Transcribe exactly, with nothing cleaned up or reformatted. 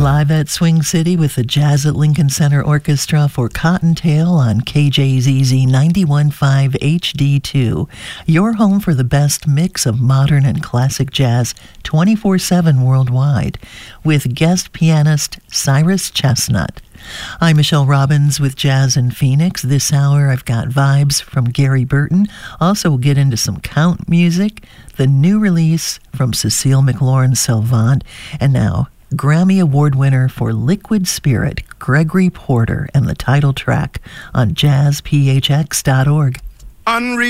Live at Swing City with the Jazz at Lincoln Center Orchestra for Cottontail on K J Z Z ninety-one point five H D two. Your home for the best mix of modern and classic jazz twenty-four seven worldwide with guest pianist Cyrus Chestnut. I'm Michelle Robbins with Jazz in Phoenix. This hour I've got vibes from Gary Burton. Also we'll get into some count music, the new release from Cecile McLaurin-Salvant, and now Grammy Award winner for Liquid Spirit, Gregory Porter, and the title track on jazz p h x dot org. Unreal.